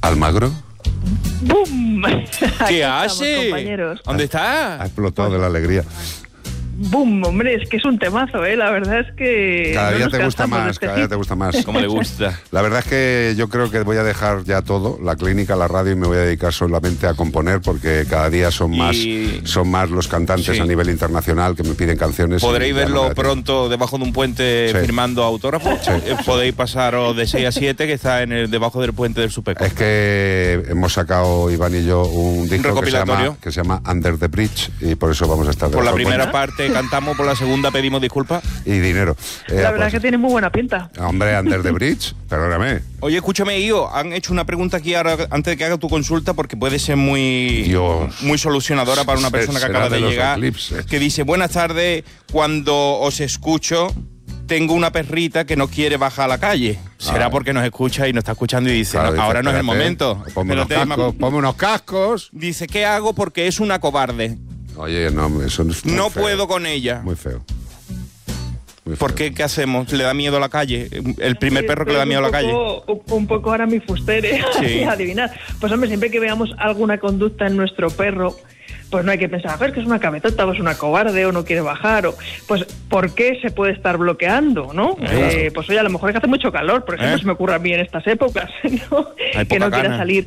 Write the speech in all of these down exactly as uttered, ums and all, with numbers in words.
¿Almagro? ¡Bum! ¿Qué hace? ¿Dónde está? Ha explotado de la alegría. ¡Bum! Hombre, es que es un temazo, ¿eh? La verdad es que... Cada no día nos te gusta cansamos de más, este cada día hit. te gusta más. Como le gusta. La verdad es que yo creo que voy a dejar ya todo, la clínica, la radio, y me voy a dedicar solamente a componer, porque cada día son más Y- son más los cantantes Sí. a nivel internacional que me piden canciones. Podréis y ya no me verlo da tiempo. pronto debajo de un puente Sí. firmando autógrafos. Sí. Eh, Podéis pasaros de seis a siete, que está en el, debajo del puente del Supeco. Es que hemos sacado, Iván y yo, un disco que se, recopilatorio. llama, que se llama Under the Bridge, y por eso vamos a estar de Por la mejor primera modo. parte cantamos, por la segunda pedimos disculpas. Y dinero. Eh, La verdad pues, es que tiene muy buena pinta. Hombre, Under the Bridge, perdóname. Oye, escúchame, Io, han hecho una pregunta aquí ahora antes de que haga tu consulta, porque puede ser muy, Dios. muy solucionadora para una persona que Será acaba de, de los llegar. eclipses. Que dice: buenas tardes, cuando os escucho, tengo una perrita que no quiere bajar a la calle. Será Ah. porque nos escucha y nos está escuchando y dice: Claro, "No, dice, ahora no es el espérate, momento. Ponme unos, Espérate, cascos, ma- ponme unos cascos. Dice: ¿qué hago? Porque es una cobarde. Oye, no, eso es muy No feo. puedo con ella. Muy feo. Muy ¿Por feo. qué? ¿Qué hacemos? ¿Le da miedo a la calle? El primer perro que le da miedo a la calle. Un poco, un poco ahora mi fustere, Sí. adivinar. Pues hombre, siempre que veamos alguna conducta en nuestro perro, pues no hay que pensar, a ver, que es una cabezota, o es una cobarde, o no quiere bajar, o pues ¿por qué se puede estar bloqueando, no? Eh, pues oye, a lo mejor es que hace mucho calor, por ejemplo, ¿Eh? se me ocurre a mí en estas épocas, ¿no? Hay Que poca no quiera gana. salir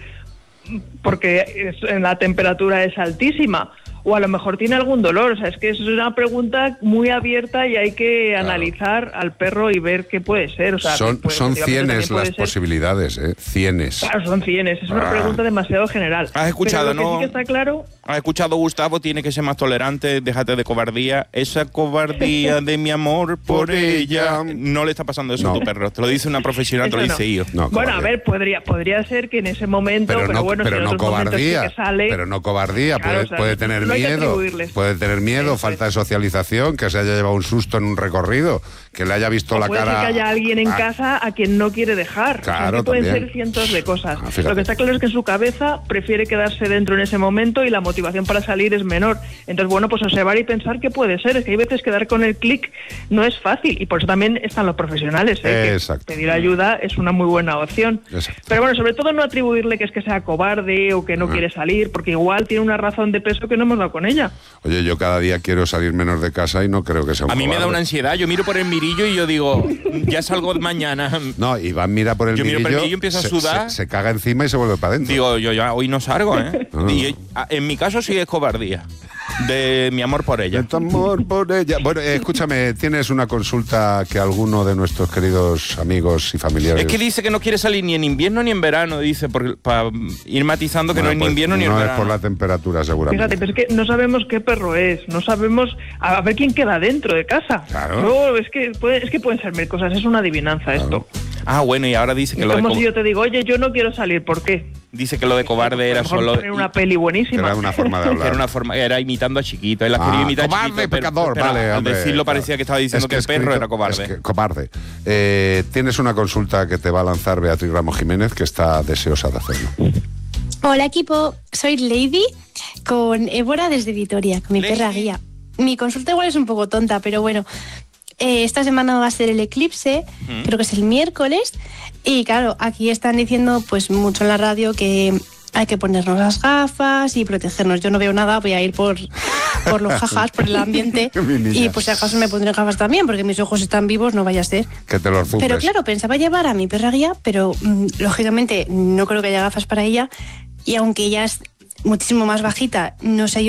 porque es- la temperatura es altísima. O a lo mejor tiene algún dolor, o sea, es que es una pregunta muy abierta y hay que Claro. analizar al perro y ver qué puede ser. O sea, Son, pues, son efectivamente, cienes también puede las ser- posibilidades, ¿eh? Cienes. Claro, son cienes, es una Ah. pregunta demasiado general. Has escuchado, Pero lo que ¿no? sí que está claro, ¿Has escuchado, Gustavo? Tiene que ser más tolerante, déjate de cobardía. Esa cobardía de mi amor por ella. No le está pasando eso No. a tu perro. Te lo dice una profesional, te lo Eso dice no. Io. No, bueno, a cobardía. ver, podría podría ser que en ese momento, Pero, pero, no, bueno, pero si en no otros momentos sí cobardía, que sale, pero no cobardía, Claro, puede, o sea, puede tener no hay que miedo, atribuirles. puede tener miedo, Eso falta es. de socialización, que se haya llevado un susto en un recorrido, que le haya visto o la puede cara. ser que haya alguien en Ah, casa a quien no quiere dejar. O sea, Claro, que pueden también. ser cientos de cosas. Ah, fíjate. Lo que está claro es que en su cabeza prefiere quedarse dentro en ese momento y la motivación para salir es menor. Entonces, bueno, pues observar y pensar qué puede ser. Es que hay veces que dar con el clic no es fácil y por eso también están los profesionales. ¿eh? Que Exacto. pedir ayuda es una muy buena opción. Exacto. Pero bueno, sobre todo no atribuirle que es que sea cobarde o que no Ah. quiere salir, porque igual tiene una razón de peso que no hemos dado con ella. Oye, yo cada día quiero salir menos de casa y no creo que sea un A mí me da cobarde. una ansiedad. Yo miro por el mirillo y yo digo, ya salgo mañana. No, Iván mira por el Yo miro por el mirillo, mirillo, empiezo a se- sudar. Se, se caga encima y se vuelve para adentro. Digo, yo ya hoy no salgo, ¿eh? Ah. Y, a- en mi caso sí es cobardía. De mi amor por ella. De tu amor por ella. Bueno, eh, escúchame, tienes una consulta que alguno de nuestros queridos amigos y familiares... Es que dice que no quiere salir ni en invierno ni en verano, dice, para ir matizando que Bueno, no es pues, ni invierno ni en no es verano. por la temperatura, seguramente. Fíjate, pero es que no sabemos qué perro es, no sabemos a, a ver quién queda dentro de casa. Claro. No, es que puede- es que pueden ser mil cosas, es una adivinanza esto. Ah, bueno, y ahora dice que Es lo de, como co- si yo te digo, oye, yo no quiero salir, ¿por qué? dice que lo de cobarde era A lo mejor solo... poner una peli buenísima. Era una forma de hablar. Era una forma, era imitando a Chiquito. Él la Ah, quería imitar a cobarde, Chiquito, pero- pecador, pero vale, al hombre, decirlo claro. parecía que estaba diciendo Es que, el perro escrito- era cobarde. es que- cobarde. Eh, tienes una consulta que te va a lanzar Beatriz Ramos Jiménez, que está deseosa de hacerlo. Hola equipo, soy Lady con Évora desde Vitoria, con mi Lady. perra guía. Mi consulta igual es un poco tonta, pero bueno, eh, esta semana va a ser el eclipse, Mm. creo que es el miércoles, y claro, aquí están diciendo pues mucho en la radio que hay que ponernos las gafas y protegernos. Yo no veo nada, voy a ir por, por los jajas, por el ambiente, Mi niña. y pues si acaso me pondré gafas también, porque mis ojos están vivos, no vaya a ser. Que te los zumbes. Pero claro, pensaba llevar a mi perra guía, pero mm, lógicamente no creo que haya gafas para ella. Y aunque ella es muchísimo más bajita, no sé yo